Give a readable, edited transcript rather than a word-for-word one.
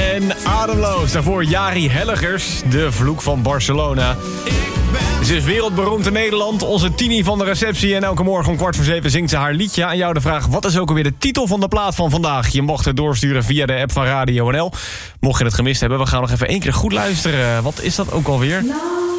en Ademloos. Daarvoor Jari Hellegers, de vloek van Barcelona. Ze is wereldberoemd in Nederland, onze Tini van de receptie. En elke morgen om 6:45 zingt ze haar liedje. Aan jou de vraag, wat is ook alweer de titel van de plaat van vandaag? Je mocht het doorsturen via de app van Radio NL. Mocht je het gemist hebben, we gaan nog even 1 keer goed luisteren. Wat is dat ook alweer?